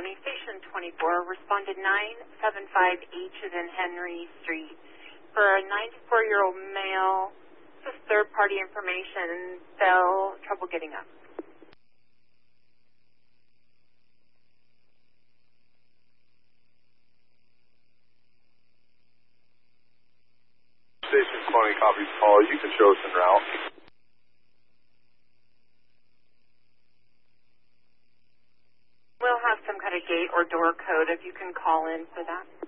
20, Station 24, responded 975H is in Henry Street. For a 94-year-old male, this is third-party information, fell, trouble getting up. Station 20 copies call. You can show us en route. We'll have some kind of gate or door code if you can call in for that.